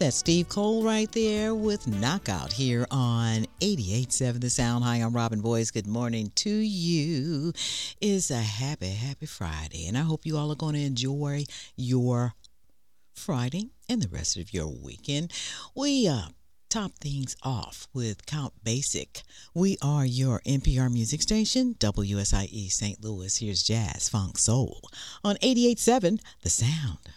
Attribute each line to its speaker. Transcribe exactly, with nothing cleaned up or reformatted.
Speaker 1: That's Steve Cole right there with Knockout here on eighty-eight point seven The Sound. Hi, I'm Robin Boyce. Good morning to you. It's a happy, happy Friday, and I hope you all are going to enjoy your Friday and the rest of your weekend. We uh, top things off with Count Basic. We are your N P R music station, W S I E Saint Louis. Here's Jazz, Funk, Soul on eighty-eight point seven The Sound.